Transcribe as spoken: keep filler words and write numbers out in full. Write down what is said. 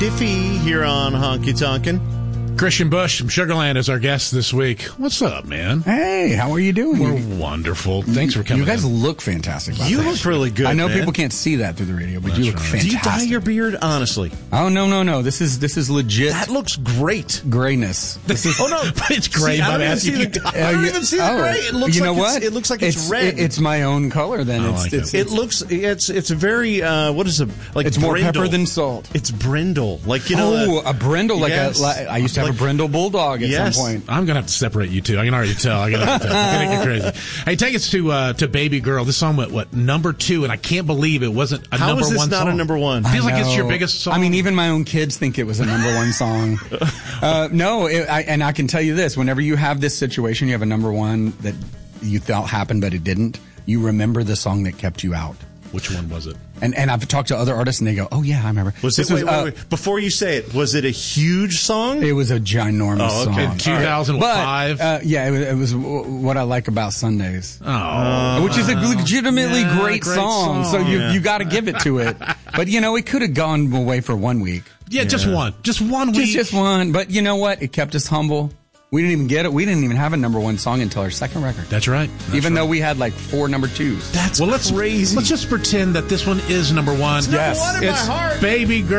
Diffie here on Honky Tonkin'. Christian Bush from Sugarland is our guest this week. What's up, man? Hey, how are you doing? We're wonderful. Thanks for coming You guys in. look fantastic. By You the way. look really good, I know man. people can't see that through the radio, but That's you look right. fantastic. Do you dye your beard? Honestly. Oh, no, no, no. This is this is legit That looks great. grayness. This is, Oh, no. It's gray, See, I but don't, even as see, you the, can- I don't Oh, even see the oh, gray. It looks you like know it's, what? It looks like it's, it's red. it- it's my own color. Then I it's like it's, it. It it's, looks it's it's a very uh, what is it like? it's more brindle. pepper than salt. It's brindle, like you know. Oh, uh, a brindle like yes. a. Like, I used to have Like- a brindle bulldog at Yes. some point. I'm gonna have to separate you two. I can already tell. I can already tell. It's gonna get crazy. Hey, take us to uh, to Baby Girl. This song went what number two, and I can't believe it wasn't a How number is this one not song. a number one? Feels I like it's your know. biggest song. I mean, even my own kids think it was a number one song. Uh, no, it, I, and I can tell you this: whenever you have this situation, you have a number one that you thought happened but it didn't. You remember the song that kept you out. Which one was it? And and I've talked to other artists and they go, "Oh yeah, I remember." Was this it? Wait, was, wait, uh, wait. Before you say it, was it a huge song? It was a ginormous Oh, okay. song. In two thousand five. But, uh, yeah, it was, it was w- what I like about Sundays. Oh, Which is a legitimately Yeah, great, great song, song. so you Yeah. you got to give it to it. But you know, it could have gone away for one week, yeah, just one, just one week. just just one. But you know what? It kept us humble. We didn't even get it. We didn't even have a number one song until our second record. That's right. That's even right. though we had like four number twos. That's well, let's crazy. let's just pretend that this one is number one. Yes. One in my It's- heart. Baby Girl.